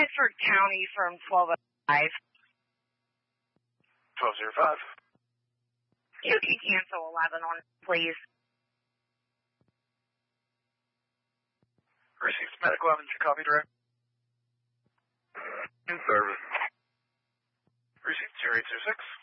Bedford County from 1205. 1205. You can cancel 11 on, please. Received medical evidence, you copy direct. In service. Received 0826.